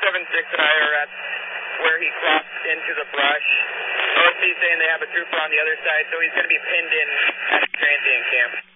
476 and I are at where he crossed into the brush. OSP saying they have a trooper on the other side, so he's going to be pinned in at the transient camp.